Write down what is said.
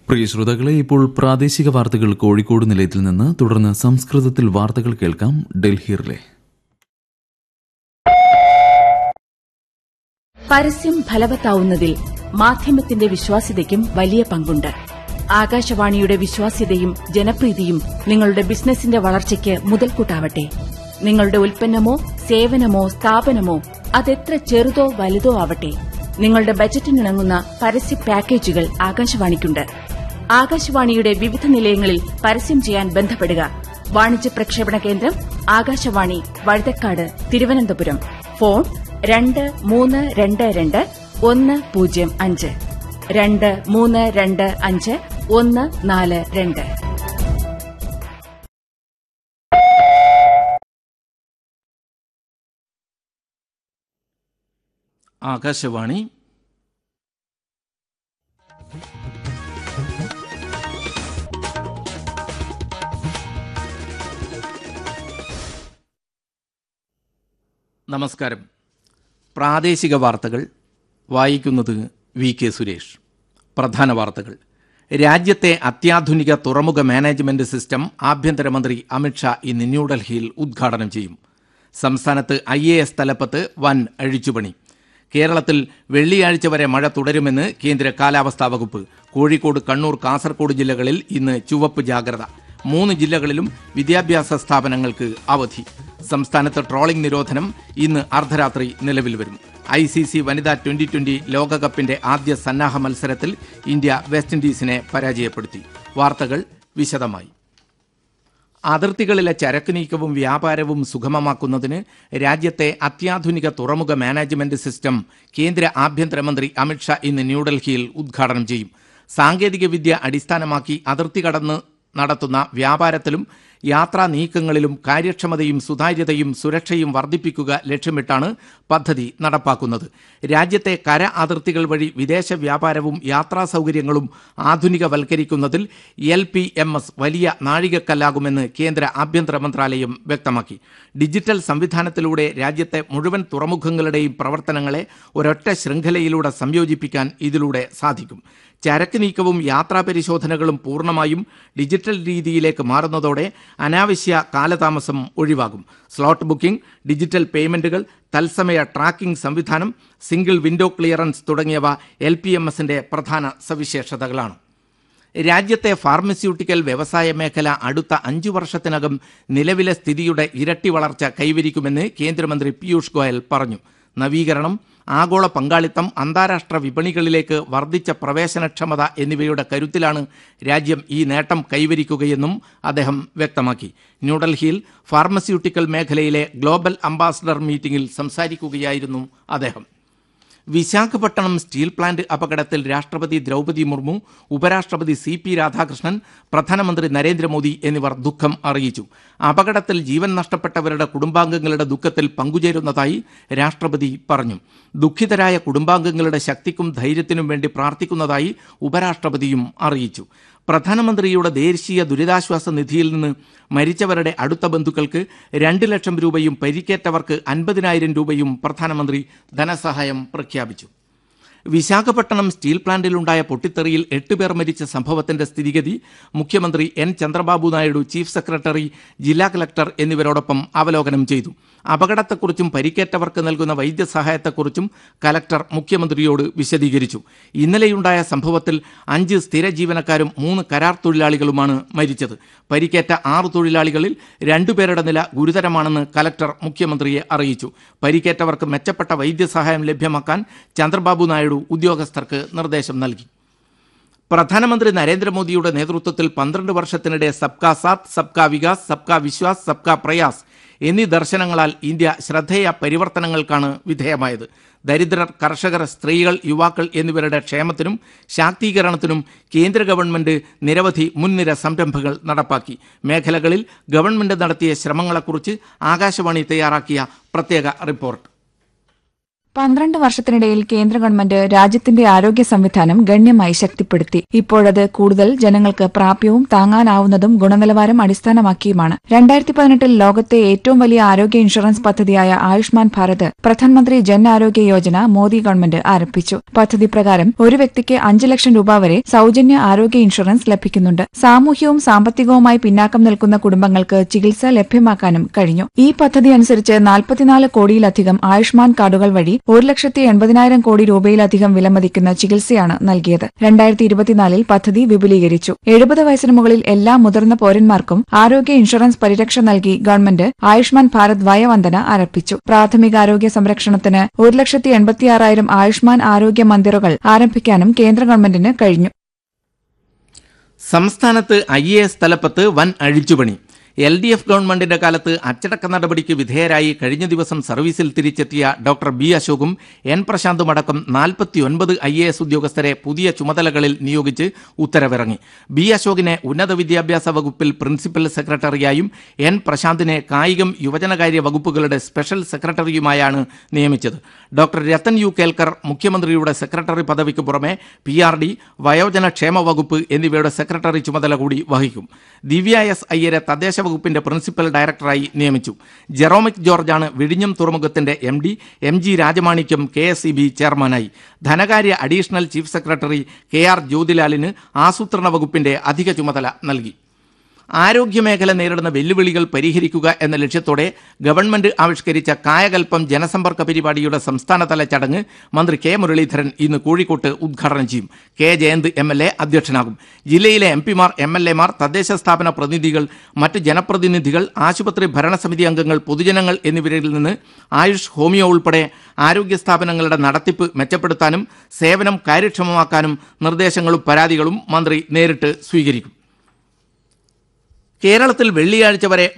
പ്രിയ ശ്രോതാക്കളെ, ഇപ്പോൾ പ്രാദേശിക വാർത്തകൾ കോഴിക്കോട് നിലയത്തിൽ നിന്ന്. തുടർന്ന് സംസ്കൃതത്തിൽ വാർത്തകൾ കേൾക്കാം. ഡൽഹിയിലെ പരസ്യം ഫലവത്താവുന്നതിൽ മാധ്യമത്തിന്റെ വിശ്വാസ്യതയ്ക്കും വലിയ പങ്കുണ്ട്. ആകാശവാണിയുടെ വിശ്വാസ്യതയും ജനപ്രീതിയും നിങ്ങളുടെ ബിസിനസിന്റെ വളർച്ചയ്ക്ക് മുതൽക്കൂട്ടാവട്ടെ. നിങ്ങളുടെ ഉൽപ്പന്നമോ സേവനമോ സ്ഥാപനമോ അതെത്ര ചെറുതോ വലുതോ ആവട്ടെ, നിങ്ങളുടെ ബജറ്റിനിണങ്ങുന്ന പരസ്യ പാക്കേജുകൾ ആകാശവാണിക്കുണ്ട്. ആകാശവാണിയുടെ വിവിധ നിലയങ്ങളിൽ പരസ്യം ചെയ്യാൻ ബന്ധപ്പെടുക. വാണിജ്യ പ്രക്ഷേപണ കേന്ദ്രം ആകാശവാണി, വഴുതക്കാട്, തിരുവനന്തപുരം. ഫോൺ 2322 105 2325 142. ആകാശവാണി. നമസ്കാരം. പ്രാദേശിക വാർത്തകൾ വായിക്കുന്നത് വി കെ സുരേഷ്. പ്രധാന വാർത്തകൾ. രാജ്യത്തെ അത്യാധുനിക തുറമുഖ മാനേജ്മെന്റ് സിസ്റ്റം ആഭ്യന്തരമന്ത്രി അമിത്ഷാ ഇന്ന് ന്യൂഡൽഹിയിൽ ഉദ്ഘാടനം ചെയ്യും. സംസ്ഥാനത്ത് IAS തലപ്പത്ത് വൻ അഴിച്ചുപണി. കേരളത്തിൽ വെള്ളിയാഴ്ച വരെ മഴ തുടരുമെന്ന് കേന്ദ്ര കാലാവസ്ഥാ വകുപ്പ്. കോഴിക്കോട്, കണ്ണൂർ, കാസർഗോഡ് ജില്ലകളിൽ ഇന്ന് ചുവപ്പ് ജാഗ്രത. 3 ജില്ലകളിലും വിദ്യാഭ്യാസ സ്ഥാപനങ്ങൾക്ക് അവധി. സംസ്ഥാനത്ത് ട്രോളിംഗ് നിരോധനം ഇന്ന് അർദ്ധരാത്രി നിലവിൽ വരും. ICC വനിതാ 2020 ലോകകപ്പിന്റെ ആദ്യ സന്നാഹ മത്സരത്തിൽ ഇന്ത്യ വെസ്റ്റ് ഇൻഡീസിനെ പരാജയപ്പെടുത്തി. വാർത്തകൾ വിശദമായി. അതിർത്തികളിലെ ചരക്ക് നീക്കവും വ്യാപാരവും സുഗമമാക്കുന്നതിന് രാജ്യത്തെ അത്യാധുനിക തുറമുഖ മാനേജ്മെന്റ് സിസ്റ്റം കേന്ദ്ര ആഭ്യന്തരമന്ത്രി അമിത്ഷാ ഇന്ന് ന്യൂഡൽഹിയിൽ ഉദ്ഘാടനം ചെയ്യും. സാങ്കേതികവിദ്യ അടിസ്ഥാനമാക്കി അതിർത്തി കടന്ന് നടത്തുന്ന വ്യാപാരത്തിലും യാത്രാ നീക്കങ്ങളിലും കാര്യക്ഷമതയും സുതാര്യതയും സുരക്ഷയും വർദ്ധിപ്പിക്കുക ലക്ഷ്യമിട്ടാണ് പദ്ധതി നടപ്പാക്കുന്നത്. രാജ്യത്തെ കര അതിർത്തികൾ വഴി വിദേശ വ്യാപാരവും യാത്രാ സൗകര്യങ്ങളും ആധുനികവൽക്കരിക്കുന്നതിൽ LPMS വലിയ നാഴികക്കല്ലാകുമെന്ന് കേന്ദ്ര ആഭ്യന്തര മന്ത്രാലയം വ്യക്തമാക്കി. ഡിജിറ്റൽ സംവിധാനത്തിലൂടെ രാജ്യത്തെ മുഴുവൻ തുറമുഖങ്ങളുടെയും പ്രവർത്തനങ്ങളെ ഒരൊറ്റ ശൃംഖലയിലൂടെ സംയോജിപ്പിക്കാൻ ഇതിലൂടെ സാധിക്കും. ചരക്ക് നീക്കവും യാത്രാ പരിശോധനകളും പൂർണ്ണമായും ഡിജിറ്റൽ രീതിയിലേക്ക് മാറുന്നതോടെ അനാവശ്യ കാലതാമസം ഒഴിവാകും. സ്ലോട്ട് ബുക്കിംഗ്, ഡിജിറ്റൽ പേയ്മെന്റുകൾ, തത്സമയ ട്രാക്കിംഗ് സംവിധാനം, സിംഗിൾ വിൻഡോ ക്ലിയറൻസ് തുടങ്ങിയവ LPMSന്റെ പ്രധാന സവിശേഷതകളാണ്. രാജ്യത്തെ ഫാർമസ്യൂട്ടിക്കൽ വ്യവസായ മേഖല അടുത്ത 5 വർഷത്തിനകം നിലവിലെ സ്ഥിതിയുടെ ഇരട്ടി വളർച്ച കൈവരിക്കുമെന്ന് കേന്ദ്രമന്ത്രി പീയൂഷ് ഗോയൽ പറഞ്ഞു. നവീകരണം, ആഗോള പങ്കാളിത്തം, അന്താരാഷ്ട്ര വിപണികളിലേക്ക് വർദ്ധിച്ച പ്രവേശനക്ഷമത എന്നിവയുടെ കരുത്തിലാണ് രാജ്യം ഈ നേട്ടം കൈവരിക്കുകയെന്നും അദ്ദേഹം വ്യക്തമാക്കി. ന്യൂഡൽഹിയിൽ ഫാർമസ്യൂട്ടിക്കൽ മേഖലയിലെ ഗ്ലോബൽ അംബാസഡർ മീറ്റിംഗിൽ സംസാരിക്കുകയായിരുന്നു അദ്ദേഹം. വിശാഖപട്ടണം സ്റ്റീൽ പ്ലാന്റ് അപകടത്തിൽ രാഷ്ട്രപതി ദ്രൗപദി മുർമു, ഉപരാഷ്ട്രപതി CP രാധാകൃഷ്ണൻ, പ്രധാനമന്ത്രി നരേന്ദ്രമോദി എന്നിവർ ദുഃഖം അറിയിച്ചു. അപകടത്തിൽ ജീവൻ നഷ്ടപ്പെട്ടവരുടെ കുടുംബാംഗങ്ങളുടെ ദുഃഖത്തിൽ പങ്കുചേരുന്നതായി രാഷ്ട്രപതി പറഞ്ഞു. ദുഃഖിതരായ കുടുംബാംഗങ്ങളുടെ ശക്തിക്കും ധൈര്യത്തിനും വേണ്ടി പ്രാർത്ഥിക്കുന്നതായി ഉപരാഷ്ട്രപതിയും അറിയിച്ചു. പ്രധാനമന്ത്രിയുടെ ദേശീയ ദുരിതാശ്വാസ നിധിയിൽ നിന്ന് മരിച്ചവരുടെ അടുത്ത ബന്ധുക്കൾക്ക് 2 ലക്ഷം രൂപയും പരിക്കേറ്റവർക്ക് 50,000 രൂപയും പ്രധാനമന്ത്രി ധനസഹായം പ്രഖ്യാപിച്ചു. വിശാഖപട്ടണം സ്റ്റീൽ പ്ലാന്റിലുണ്ടായ പൊട്ടിത്തെറിയിൽ 8 പേർ മരിച്ച സംഭവത്തിന്റെ സ്ഥിതിഗതി മുഖ്യമന്ത്രി N Chandrababu Naidu, chief secretary, ജില്ലാ കളക്ടർ എന്നിവരോടൊപ്പം അവലോകനം ചെയ്തു. അപകടത്തെക്കുറിച്ചും പരിക്കേറ്റവർക്ക് നൽകുന്ന വൈദ്യസഹായത്തെക്കുറിച്ചും കലക്ടർ മുഖ്യമന്ത്രിയോട് വിശദീകരിച്ചു. ഇന്നലെയുണ്ടായ സംഭവത്തിൽ 5 സ്ഥിര ജീവനക്കാരും 3 കരാർ തൊഴിലാളികളുമാണ് മരിച്ചത്. പരിക്കേറ്റ 6 തൊഴിലാളികളിൽ 2 പേരുടെ നില ഗുരുതരമാണെന്ന് കലക്ടർ മുഖ്യമന്ത്രിയെ അറിയിച്ചു. പരിക്കേറ്റവർക്ക് മെച്ചപ്പെട്ട വൈദ്യസഹായം ലഭ്യമാക്കാൻ ചന്ദ്രബാബു നായിഡു ഉദ്യോഗസ്ഥർക്ക് നിർദ്ദേശം നൽകി. പ്രധാനമന്ത്രി നരേന്ദ്രമോദിയുടെ നേതൃത്വത്തിൽ 12 വർഷത്തിനിടെ സബ്കാ സാത്ത്, സബ്കാ വികാസ്, സബ്കാ വിശ്വാസ്, സബ്കാ പ്രയാസ് എന്നീ ദർശനങ്ങളാൽ ഇന്ത്യ ശ്രദ്ധേയ പരിവർത്തനങ്ങൾക്കാണ് വിധേയമായത്. ദരിദ്രർ, കർഷകർ, സ്ത്രീകൾ, യുവാക്കൾ എന്നിവരുടെ ക്ഷേമത്തിനും ശാക്തീകരണത്തിനും കേന്ദ്ര ഗവൺമെന്റ് നിരവധി മുൻനിര സംരംഭങ്ങൾ നടപ്പാക്കി. മേഖലകളിൽ ഗവൺമെന്റ് നടത്തിയ ശ്രമങ്ങളെക്കുറിച്ച് ആകാശവാണി തയ്യാറാക്കിയ പ്രത്യേക റിപ്പോർട്ട്. 12 വർഷത്തിനിടയിൽ കേന്ദ്ര ഗവൺമെന്റ് രാജ്യത്തിന്റെ ആരോഗ്യ സംവിധാനം ഗണ്യമായി ശക്തിപ്പെടുത്തി. ഇപ്പോഴത് കൂടുതൽ ജനങ്ങൾക്ക് പ്രാപ്യവും താങ്ങാനാവുന്നതും ഗുണനിലവാരം അടിസ്ഥാനമാക്കിയുമാണ്. 2018 ലോകത്തെ ഏറ്റവും വലിയ ആരോഗ്യ ഇൻഷുറൻസ് പദ്ധതിയായ ആയുഷ്മാൻ ഭാരത് പ്രധാനമന്ത്രി ജൻ ആരോഗ്യ യോജന മോദി ഗവൺമെന്റ് ആരംഭിച്ചു. പദ്ധതി പ്രകാരം ഒരു വ്യക്തിക്ക് 5 ലക്ഷം രൂപ വരെ സൌജന്യ ആരോഗ്യ ഇൻഷുറൻസ് ലഭിക്കുന്നുണ്ട്. സാമൂഹ്യവും സാമ്പത്തികവുമായി പിന്നാക്കം നിൽക്കുന്ന കുടുംബങ്ങൾക്ക് ചികിത്സ ലഭ്യമാക്കാനും കഴിഞ്ഞു. ഈ പദ്ധതി അനുസരിച്ച് 44 കോടിയിലധികം ആയുഷ്മാൻ കാർഡുകൾ വഴി 1,80,000 കോടി രൂപയിലധികം വിലമതിക്കുന്ന ചികിത്സയാണ് നൽകിയത്. 2024 പദ്ധതി വിപുലീകരിച്ചു. 70 വയസ്സിന് മുകളിൽ എല്ലാ മുതിർന്ന പൌരന്മാർക്കും ആരോഗ്യ ഇൻഷുറൻസ് പരിരക്ഷ നൽകി ഗവൺമെന്റ് ആയുഷ്മാൻ ഭാരത് വയവന്ദന ആരംഭിച്ചു. പ്രാഥമികാരോഗ്യ സംരക്ഷണത്തിന് 1,86,000 ആയുഷ്മാൻ ആരോഗ്യ മന്ദിറുകൾ ആരംഭിക്കാനും കേന്ദ്ര ഗവൺമെന്റിന് കഴിഞ്ഞു. സംസ്ഥാനത്ത് IAS തലപ്പത്ത് വൻ അഴിച്ചുപണി. LDF ഗവൺമെന്റിന്റെ കാലത്ത് അച്ചടക്ക നടപടിക്ക് വിധേയരായി കഴിഞ്ഞ ദിവസം സർവീസിൽ തിരിച്ചെത്തിയ ഡോക്ടർ ബി അശോകും N പ്രശാന്തുമടക്കം 49 IAS ഉദ്യോഗസ്ഥരെ പുതിയ ചുമതലകളിൽ നിയോഗിച്ച് ഉത്തരവിറങ്ങി. ബി അശോകിനെ ഉന്നത വിദ്യാഭ്യാസ വകുപ്പിൽ പ്രിൻസിപ്പൽ സെക്രട്ടറിയായും N പ്രശാന്തിനെ കായികം യുവജനകാര്യ വകുപ്പുകളുടെ സ്പെഷ്യൽ സെക്രട്ടറിയുമായാണ് നിയമിച്ചത്. ഡോക്ടർ രത്തൻ യു കേൽക്കർ മുഖ്യമന്ത്രിയുടെ സെക്രട്ടറി പദവിക്ക് പുറമെ PRD, വയോജന ക്ഷേമ വകുപ്പ് എന്നിവയുടെ സെക്രട്ടറി ചുമതല കൂടി വഹിക്കും. ദിവ്യ S അയ്യരെ തദ്ദേശ വകുപ്പിന്റെ പ്രിൻസിപ്പൽ ഡയറക്ടറായി നിയമിച്ചു. ജെറോമിക് ജോർജാണ് വിഴിഞ്ഞം തുറമുഖത്തിന്റെ MD, MG രാജമാണിക്യം KSEB ചെയർമാനായി. ധനകാര്യ അഡീഷണൽ ചീഫ് സെക്രട്ടറി KR ജ്യോതിലാലിന് ആസൂത്രണ വകുപ്പിന്റെ അധിക ചുമതല നൽകി. ആരോഗ്യമേഖല നേരിടുന്ന വെല്ലുവിളികൾ പരിഹരിക്കുക എന്ന ലക്ഷ്യത്തോടെ ഗവൺമെന്റ് ആവിഷ്കരിച്ച കായകൽപ്പം ജനസമ്പർക്ക പരിപാടിയുടെ സംസ്ഥാനതല ചടങ്ങ് മന്ത്രി K മുരളീധരൻ ഇന്ന് കോഴിക്കോട്ട് ഉദ്ഘാടനം ചെയ്യും. K Jayant MLA അധ്യക്ഷനാകും. ജില്ലയിലെ MPമാർ, MLAമാർ, തദ്ദേശ സ്ഥാപന പ്രതിനിധികൾ, മറ്റ് ജനപ്രതിനിധികൾ, ആശുപത്രി ഭരണസമിതി അംഗങ്ങൾ, പൊതുജനങ്ങൾ എന്നിവരിൽ നിന്ന് ആയുഷ്, ഹോമിയോ ഉൾപ്പെടെ ആരോഗ്യ സ്ഥാപനങ്ങളുടെ നടത്തിപ്പ് മെച്ചപ്പെടുത്താനും സേവനം കാര്യക്ഷമമാക്കാനും നിർദ്ദേശങ്ങളും പരാതികളും മന്ത്രി നേരിട്ട് സ്വീകരിക്കും. കേരളത്തിൽ വെള്ളിയാഴ്ച വരെ